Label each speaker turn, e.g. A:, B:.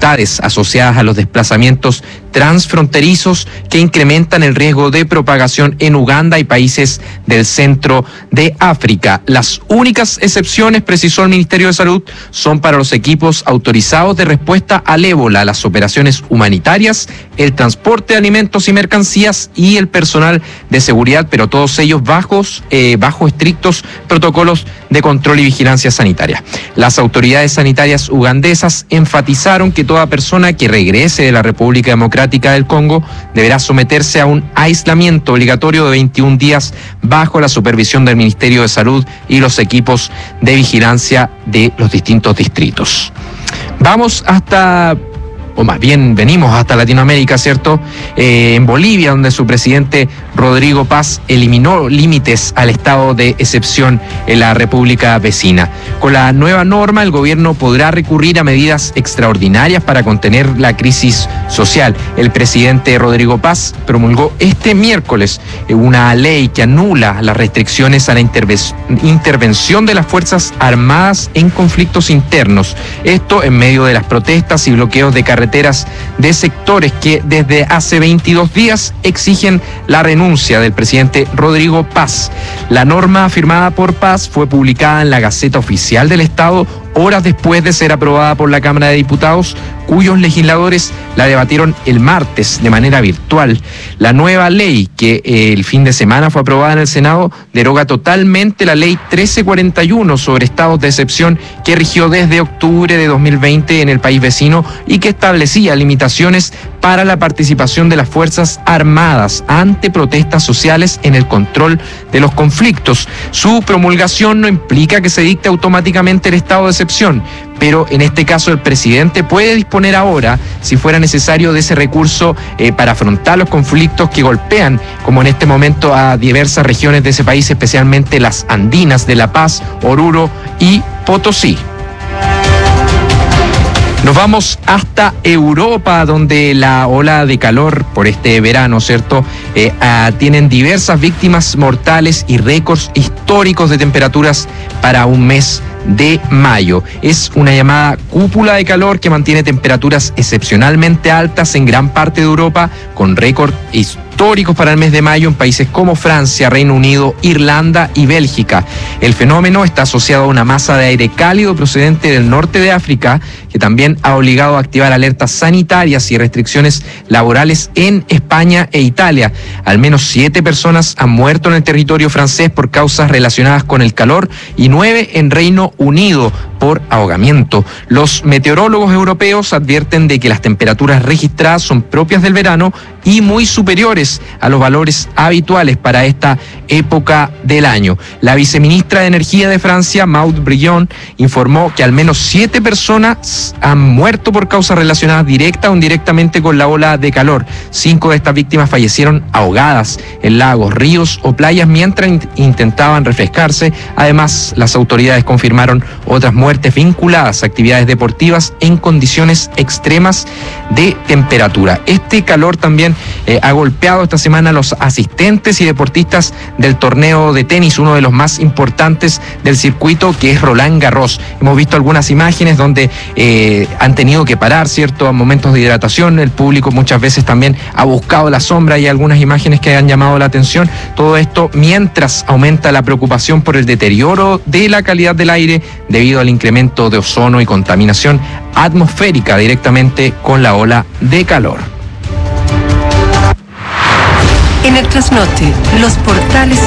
A: dificultades asociadas a los desplazamientos transfronterizos que incrementan el riesgo de propagación en Uganda y países del centro de África. Las únicas excepciones, precisó el Ministerio de Salud, son para los equipos autorizados de respuesta al ébola, las operaciones humanitarias, el transporte de alimentos y mercancías y el personal de seguridad, pero todos ellos bajo estrictos protocolos de control y vigilancia sanitaria. Las autoridades sanitarias ugandesas enfatizaron que toda persona que regrese de la República Democrática del Congo deberá someterse a un aislamiento obligatorio de 21 días bajo la supervisión del Ministerio de Salud y los equipos de vigilancia de los distintos distritos. Venimos hasta Latinoamérica, ¿cierto? En Bolivia, donde su presidente Rodrigo Paz eliminó límites al estado de excepción en la república vecina. Con la nueva norma, el gobierno podrá recurrir a medidas extraordinarias para contener la crisis social. El presidente Rodrigo Paz promulgó este miércoles una ley que anula las restricciones a la intervención de las Fuerzas Armadas en conflictos internos. Esto en medio de las protestas y bloqueos de carreteras de sectores que desde hace 22 días exigen la renuncia del presidente Rodrigo Paz. La norma firmada por Paz fue publicada en la Gaceta Oficial del Estado horas después de ser aprobada por la Cámara de Diputados, cuyos legisladores la debatieron el martes de manera virtual. La nueva ley, que el fin de semana fue aprobada en el Senado, deroga totalmente la ley 1341 sobre estados de excepción que rigió desde octubre de 2020 en el país vecino y que establecía limitaciones para la participación de las Fuerzas Armadas ante protestas sociales en el control de los conflictos. Su promulgación no implica que se dicte automáticamente el estado de excepción, pero en este caso el presidente puede disponer ahora, si fuera necesario, de ese recurso para afrontar los conflictos que golpean, como en este momento, a diversas regiones de ese país, especialmente las andinas de La Paz, Oruro y Potosí. Nos vamos hasta Europa, donde la ola de calor por este verano, ¿cierto? Tienen diversas víctimas mortales y récords históricos de temperaturas para un mes de mayo. Es una llamada cúpula de calor que mantiene temperaturas excepcionalmente altas en gran parte de Europa, con récord históricos para el mes de mayo en países como Francia, Reino Unido, Irlanda y Bélgica. El fenómeno está asociado a una masa de aire cálido procedente del norte de África, que también ha obligado a activar alertas sanitarias y restricciones laborales en España e Italia. Al menos 7 personas han muerto en el territorio francés por causas relacionadas con el calor y 9 en Reino Unido por ahogamiento. Los meteorólogos europeos advierten de que las temperaturas registradas son propias del verano y muy superiores a los valores habituales para esta época del año. La viceministra de Energía de Francia, Maud Brillon, informó que al menos 7 personas han muerto por causas relacionadas directa o indirectamente con la ola de calor. 5 de estas víctimas fallecieron ahogadas en lagos, ríos o playas mientras intentaban refrescarse. Además, las autoridades confirmaron otras muertes vinculadas a actividades deportivas en condiciones extremas de temperatura. Este calor también ha golpeado esta semana a los asistentes y deportistas del torneo de tenis, uno de los más importantes del circuito, que es Roland Garros. Hemos visto algunas imágenes donde han tenido que parar, ¿cierto?, a momentos de hidratación. El público muchas veces también ha buscado la sombra y algunas imágenes que han llamado la atención. Todo esto mientras aumenta la preocupación por el deterioro de la calidad del aire debido al incremento de ozono y contaminación atmosférica directamente con la ola de calor.
B: En el trasnoche, los portales